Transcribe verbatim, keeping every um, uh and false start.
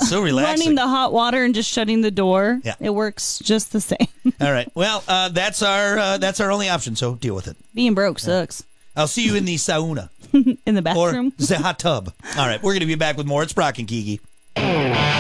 so relaxing. Running the hot water and just shutting the door. Yeah. It works just the same. All right. Well, uh, that's our uh, that's our only option. So deal with it. Being broke sucks. I'll see you in the sauna In the or bathroom. the hot tub. All right. We're going to be back with more. It's Brock and Kiki.